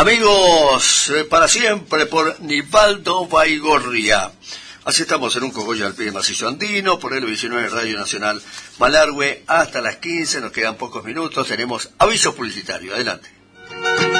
Amigos, para siempre por Nivaldo Baigorria. Así estamos en un cogollo al pie de macizo andino, por el 19 Radio Nacional Malargüe, hasta las 15, nos quedan pocos minutos, tenemos aviso publicitario, adelante.